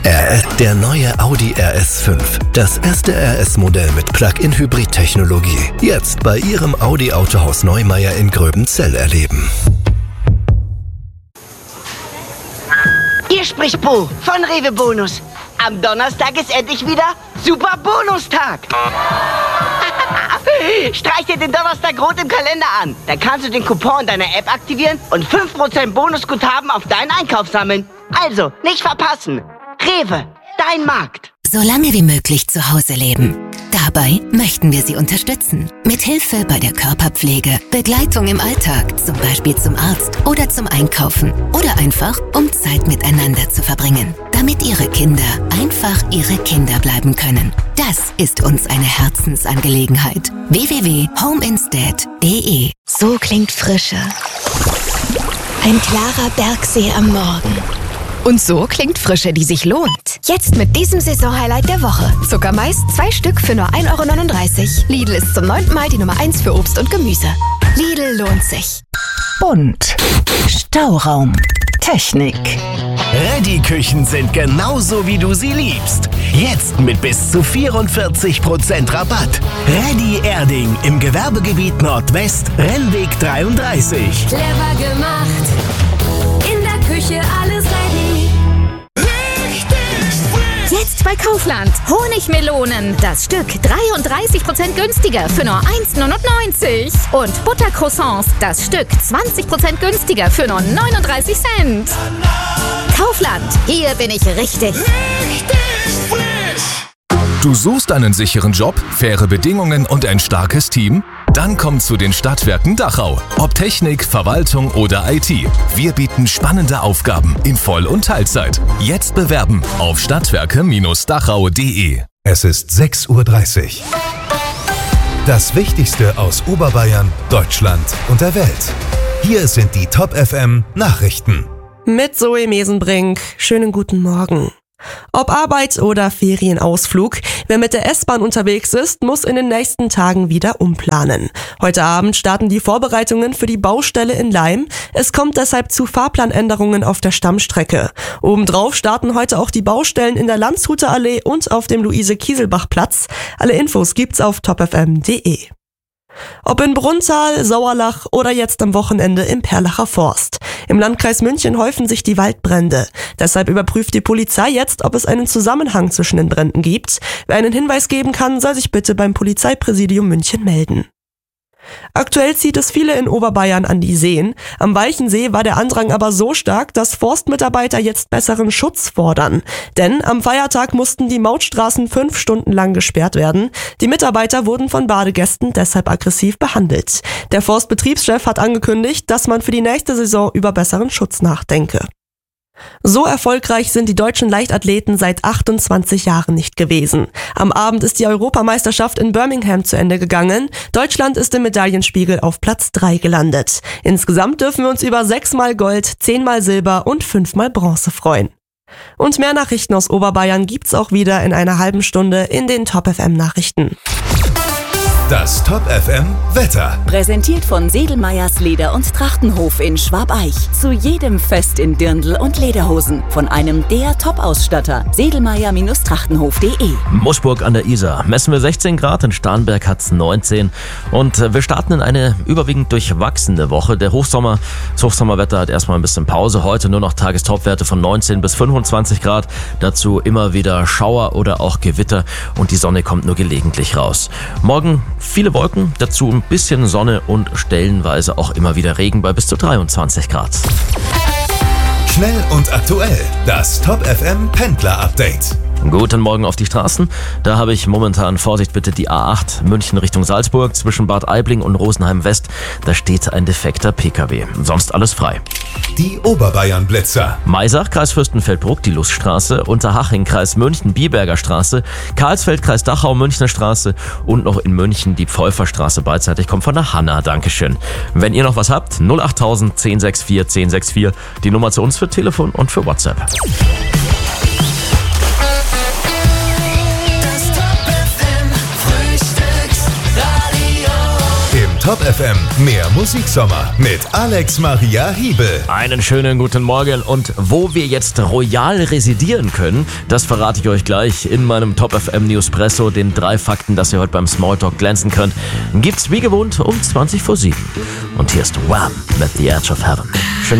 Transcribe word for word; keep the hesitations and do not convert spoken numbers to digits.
R- der neue Audi R S fünf. Das erste R S-Modell mit Plug-in-Hybrid-Technologie. Jetzt bei Ihrem Audi-Autohaus Neumeier in Gröbenzell erleben. Hier spricht Bo von Rewe Bonus. Am Donnerstag ist endlich wieder Super Bonustag. Streich dir den Donnerstag rot im Kalender an. Dann kannst du den Coupon in deiner App aktivieren und fünf Prozent Bonusguthaben auf deinen Einkauf sammeln. Also, nicht verpassen. Rewe, dein Markt. So lange wie möglich zu Hause leben. Dabei möchten wir Sie unterstützen. Mit Hilfe bei der Körperpflege, Begleitung im Alltag, zum Beispiel zum Arzt oder zum Einkaufen. Oder einfach, um Zeit miteinander zu verbringen. Damit Ihre Kinder einfach Ihre Kinder bleiben können. Das ist uns eine Herzensangelegenheit. w w w punkt home instead punkt d e. So klingt Frische. Ein klarer Bergsee am Morgen. Und so klingt Frische, die sich lohnt. Jetzt mit diesem Saisonhighlight der Woche. Zuckermais, zwei Stück für nur ein Euro neununddreißig. Lidl ist zum neunten Mal die Nummer eins für Obst und Gemüse. Lidl lohnt sich. Bunt. Stauraum. Technik. Reddy-Küchen sind genauso, wie du sie liebst. Jetzt mit bis zu vierundvierzig Prozent Rabatt. Reddy Erding im Gewerbegebiet Nordwest, Rennweg dreiunddreißig. Clever gemacht. In der Küche alles ready. Jetzt bei Kaufland. Honigmelonen. Das Stück dreiunddreißig Prozent günstiger für nur eins neunundneunzig. Und Buttercroissants. Das Stück zwanzig Prozent günstiger für nur neununddreißig Cent. Kaufland. Hier bin ich richtig. Richtig frisch. Du suchst einen sicheren Job, faire Bedingungen und ein starkes Team? Dann komm zu den Stadtwerken Dachau. Ob Technik, Verwaltung oder I T. Wir bieten spannende Aufgaben in Voll- und Teilzeit. Jetzt bewerben auf stadtwerke Dachau punkt de. Es ist sechs Uhr dreißig. Das Wichtigste aus Oberbayern, Deutschland und der Welt. Hier sind die Top F M Nachrichten. Mit Zoe Mesenbrink. Schönen guten Morgen. Ob Arbeit oder Ferienausflug, wer mit der S-Bahn unterwegs ist, muss in den nächsten Tagen wieder umplanen. Heute Abend starten die Vorbereitungen für die Baustelle in Laim. Es kommt deshalb zu Fahrplanänderungen auf der Stammstrecke. Obendrauf starten heute auch die Baustellen in der Landshuter Allee und auf dem Luise-Kieselbach-Platz. Alle Infos gibt's auf top f m punkt de. Ob in Brunnthal, Sauerlach oder jetzt am Wochenende im Perlacher Forst. Im Landkreis München häufen sich die Waldbrände. Deshalb überprüft die Polizei jetzt, ob es einen Zusammenhang zwischen den Bränden gibt. Wer einen Hinweis geben kann, soll sich bitte beim Polizeipräsidium München melden. Aktuell zieht es viele in Oberbayern an die Seen. Am Walchensee war der Andrang aber so stark, dass Forstmitarbeiter jetzt besseren Schutz fordern. Denn am Feiertag mussten die Mautstraßen fünf Stunden lang gesperrt werden. Die Mitarbeiter wurden von Badegästen deshalb aggressiv behandelt. Der Forstbetriebschef hat angekündigt, dass man für die nächste Saison über besseren Schutz nachdenke. So erfolgreich sind die deutschen Leichtathleten seit achtundzwanzig Jahren nicht gewesen. Am Abend ist die Europameisterschaft in Birmingham zu Ende gegangen. Deutschland ist im Medaillenspiegel auf Platz drei gelandet. Insgesamt dürfen wir uns über sechsmal Gold, zehnmal Silber und fünfmal Bronze freuen. Und mehr Nachrichten aus Oberbayern gibt's auch wieder in einer halben Stunde in den Top F M Nachrichten. Das Top F M Wetter. Präsentiert von Sedelmeyers Leder- und Trachtenhof in Schwabeich. Zu jedem Fest in Dirndl und Lederhosen. Von einem der Top-Ausstatter. Sedelmeyer Trachtenhof punkt de. Moschburg an der Isar messen wir sechzehn Grad, in Starnberg hat's neunzehn. Und wir starten in eine überwiegend durchwachsene Woche. Der Hochsommer, das Hochsommerwetter hat erstmal ein bisschen Pause. Heute nur noch Tagestopwerte von neunzehn bis fünfundzwanzig Grad. Dazu immer wieder Schauer oder auch Gewitter. Und die Sonne kommt nur gelegentlich raus. Morgen viele Wolken, dazu ein bisschen Sonne und stellenweise auch immer wieder Regen bei bis zu dreiundzwanzig Grad. Schnell und aktuell, das Top F M Pendler Update. Guten Morgen auf die Straßen. Da habe ich momentan, Vorsicht bitte, die A acht München Richtung Salzburg zwischen Bad Aibling und Rosenheim West. Da steht ein defekter P K W. Sonst alles frei. Die Oberbayern Blitzer. Maisach, Kreis Fürstenfeldbruck, die Luststraße. Unterhaching, Kreis München, Biberger Straße. Karlsfeld, Kreis Dachau, Münchner Straße. Und noch in München die Pfeuferstraße beidseitig. Kommt von der Hanna. Dankeschön. Wenn ihr noch was habt, null achttausend, zehn sechs vier, zehn sechs vier. Die Nummer zu uns für Telefon und für WhatsApp. Top F M, mehr Musiksommer mit Alex Maria Hiebel. Einen schönen guten Morgen und wo wir jetzt royal residieren können, das verrate ich euch gleich in meinem Top F M Newspresso, den drei Fakten, dass ihr heute beim Smalltalk glänzen könnt, gibt's wie gewohnt um zwanzig vor sieben. Und hier ist Wham! Mit The Edge of Heaven. Schönen